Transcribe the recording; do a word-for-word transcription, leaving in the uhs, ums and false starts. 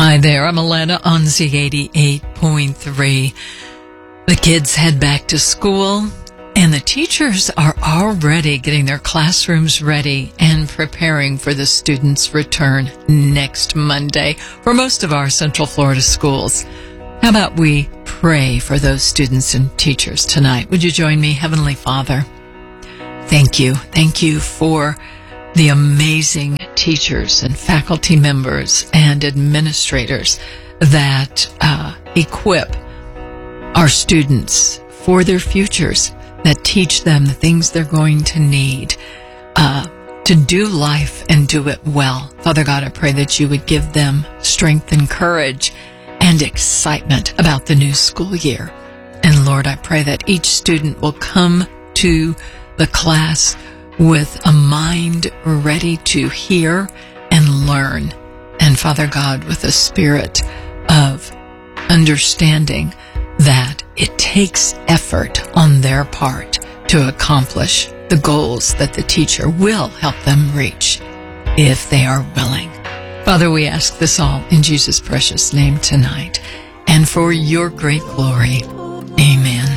Hi there, I'm Alana on Z eighty-eight point three. The kids head back to school, and the teachers are already getting their classrooms ready and preparing for the students' return next Monday for most of our Central Florida schools. How about we pray for those students and teachers tonight? Would you join me? Heavenly Father, thank you. Thank you for the amazing teachers and faculty members and administrators that uh, equip our students for their futures, that teach them the things they're going to need uh, to do life and do it well. Father God, I pray that you would give them strength and courage and excitement about the new school year. And Lord, I pray that each student will come to the class with a mind ready to hear and learn. And Father God, with a spirit of understanding that it takes effort on their part to accomplish the goals that the teacher will help them reach if they are willing. Father, we ask this all in Jesus' precious name tonight and for your great glory. Amen.